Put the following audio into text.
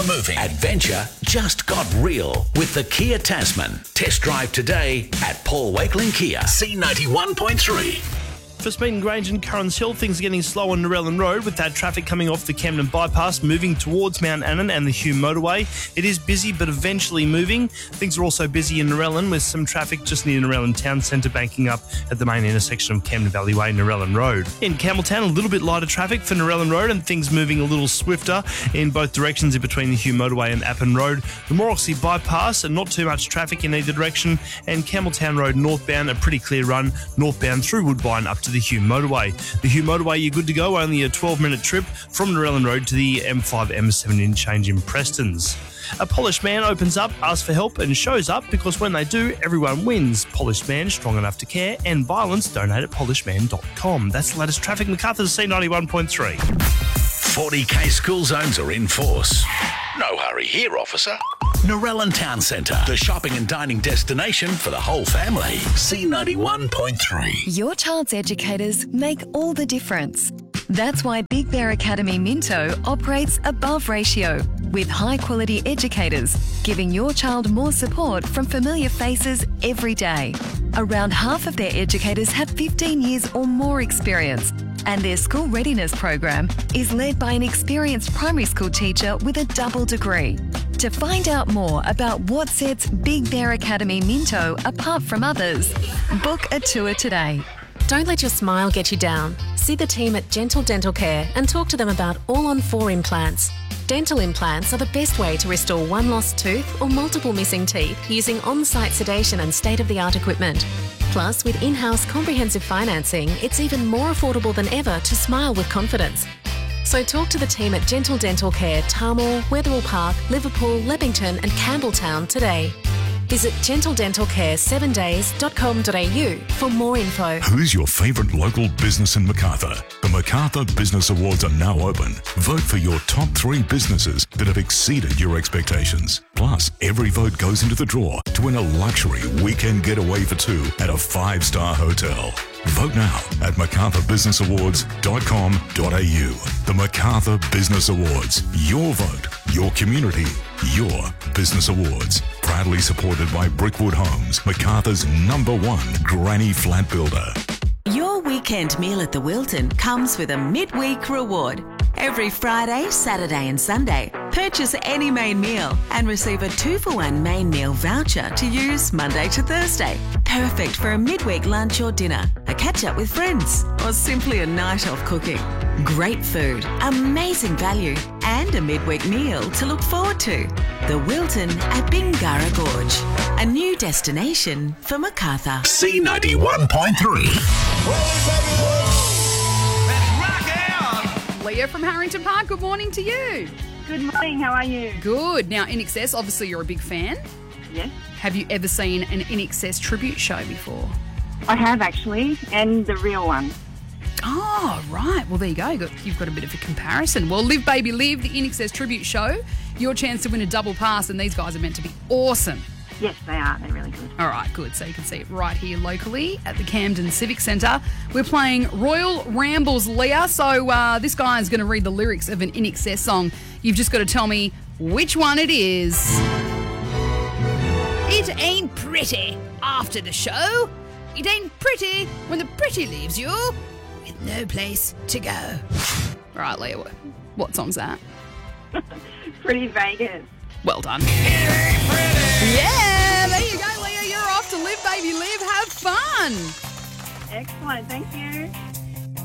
Moving. Adventure just got real with the Kia Tasman. Test drive today at Paul Wakeling Kia. C91.3. For Smeaton Grange and Currans Hill, things are getting slow on Narellan Road with that traffic coming off the Camden Bypass, moving towards Mount Annan and the Hume Motorway. It is busy, but eventually moving. Things are also busy in Narellan with some traffic just near Narellan Town Centre banking up at the main intersection of Camden Valley Way and Narellan Road. In Campbelltown, a little bit lighter traffic for Narellan Road and things moving a little swifter in both directions in between the Hume Motorway and Appin Road. The Morrissey Bypass, and not too much traffic in either direction, and Campbelltown Road northbound, a pretty clear run northbound through Woodbine up to the Hume Motorway. The Hume Motorway, you're good to go. Only a 12-minute trip from Narellan Road to the M5 M7 interchange in Prestons. A polished man opens up, asks for help and shows up because when they do, everyone wins. Polished Man, strong enough to care, and violence, donate at polishedman.com. That's the latest traffic. MacArthur's C91.3. 40k school zones are in force. No hurry here, officer. Narellan Town Centre, the shopping and dining destination for the whole family. C91.3. Your child's educators make all the difference. That's why Big Bear Academy Minto operates above ratio with high-quality educators, giving your child more support from familiar faces every day. Around half of their educators have 15 years or more experience, and their school readiness program is led by an experienced primary school teacher with a double degree. To find out more about what sets Big Bear Academy Minto apart from others, book a tour today. Don't let your smile get you down. See the team at Gentle Dental Care and talk to them about all-on-4 implants. Dental implants are the best way to restore one lost tooth or multiple missing teeth using on-site sedation and state-of-the-art equipment. Plus, with in-house comprehensive financing, it's even more affordable than ever to smile with confidence. So talk to the team at Gentle Dental Care, Tarmore, Wetherill Park, Liverpool, Leppington and Campbelltown today. Visit gentledentalcare7days.com.au for more info. Who's your favourite local business in Macarthur? The Macarthur Business Awards are now open. Vote for your top 3 businesses that have exceeded your expectations. Plus, every vote goes into the draw to win a luxury weekend getaway for 2 at a 5-star hotel. Vote now at macarthurbusinessawards.com.au. The Macarthur Business Awards. Your vote, your community, your business awards. Proudly supported by Brickwood Homes, Macarthur's #1 granny flat builder. Your weekend meal at the Wilton comes with a midweek reward. Every Friday, Saturday and Sunday, purchase any main meal and receive a 2-for-1 main meal voucher to use Monday to Thursday. Perfect for a midweek lunch or dinner, a catch-up with friends, or simply a night off cooking. Great food, amazing value, and a midweek meal to look forward to. The Wilton at Bingara Gorge, a new destination for Macarthur. C91.3. Leah from Harrington Park, good morning to you. Good morning, how are you? Good. Now, INXS, obviously you're a big fan. Yes. Have you ever seen an INXS tribute show before? I have actually, and the real one. Oh, right. Well, there you go. You've got a bit of a comparison. Well, Live Baby Live, the INXS tribute show, your chance to win a double pass, and these guys are meant to be awesome. Yes, they are. They're really good. All right, good. So you can see it right here locally at the Camden Civic Centre. We're playing Royal Rambles, Leah. So this guy is going to read the lyrics of an INXS song. You've just got to tell me which one it is. It ain't pretty after the show. It ain't pretty when the pretty leaves you with no place to go. All right, Leah, what song's that? Pretty Vegas. Well done. Yeah, there you go, Leah. You're off to Live Baby Live. Have fun. Excellent. Thank you.